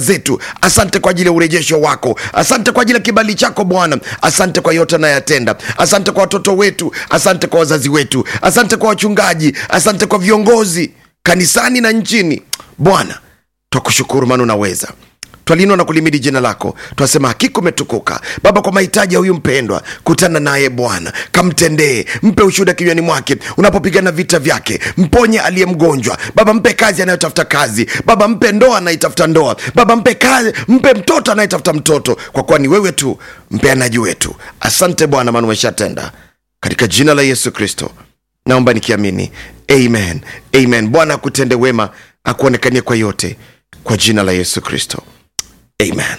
zetu. Asante kwa ajili ya urejesho wako, asante kwa ajili ya kibali chako Bwana, asante kwa yote unayotenda. Asante kwa watoto wetu, asante kwa wazazi wetu, asante kwa wachungaji, asante kwa viongozi kanisani na nchini. Bwana, twakushukuru maana unaweza. Twalinua na kulimidi jina lako, twasema hakika umetukuka. Baba, kwa mahitaji ya huyu mpendwa, kutana naye Bwana, kamtendee, mpe ushuhuda kinywani mwake unapopigana vita vyake. Mponye aliye mgonjwa Baba, mpe kazi anayotafuta kazi Baba, mpe ndoa anayetafuta ndoa Baba, mpe kazi, mpe mtoto anayetafuta mtoto, kwa kuwa ni wewe tu mpeanaji wetu. Asante Bwana maana umeshatenda, katika jina la Yesu Kristo naomba nikiamini, amen, amen. Bwana akutende wema, akuonekanie kwa yote, kwa jina la Yesu Kristo, amen.